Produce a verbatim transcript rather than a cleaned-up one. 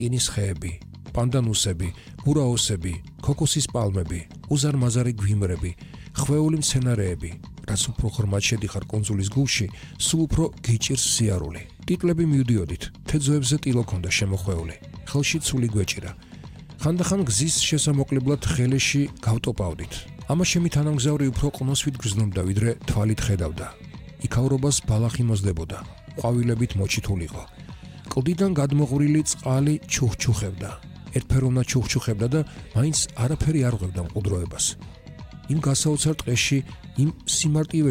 ინის ხეები, პანდანუსები, ბურაოსები, ქოქოსის პალმები, უზარმაზარი გვიმრები, ხვეული მცენარეები, რაც უფრო ღრმად შედიხარ კუნძულის გულში, სულ უფრო გიჭირს სიარული. ტიტლები მივდიოდით, თეძოებზე ტილო ქონდა შემოხვეული, ხელში ცული გვეჭირა. ხანდახან გზის შესამოკლებლად ხელეში გავტოპავდით. ამაშემი თანამგზავრი უფრო ყნოსვით გრძნობდა, ვიდრე თვალით ხედავდა. იქაურობას ბალახი მოსდებოდა, ყვავილებით მოჩითულიყო. კლდიდან გადმოღვრილი წყალი ჩუხჩუხებდა. ერთფეროვნად ჩუხჩუხებდა და მაინც არაფერი არ ღვევდა მყუდროებას. იმ გასაოცარ ტყეში, იმ სიმარტივე